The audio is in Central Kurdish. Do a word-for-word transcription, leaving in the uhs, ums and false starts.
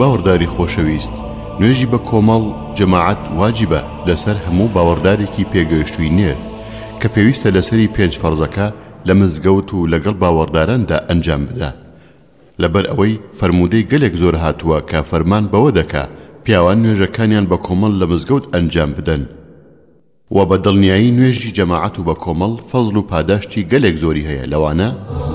باوەڕداری خۆشەویست، نوێژی بە کۆمەڵ جەماعەت واجبە لەسەر هەموو باوەڕدارێکی پێگەیشتووی نێر کە پێویستە لەسەری پێنج فەرزەکە لە مزگەوت و لەگەڵ باوەڕداراندا ئەنجام بدە. لەبەر ئەوەی فەرموودەی گەلێک زۆر هاتووە کە فەرمان بەوە دەکا پیاوان نوێژەکانیان بە کۆمەڵ لە مزگەوت ئەنجام بدەن و بە دڵنیایی نوێژی جەماعەت و بە کۆمەڵ فەزڵ و پاداشتی گەلێک زۆری هەیە، لەوانە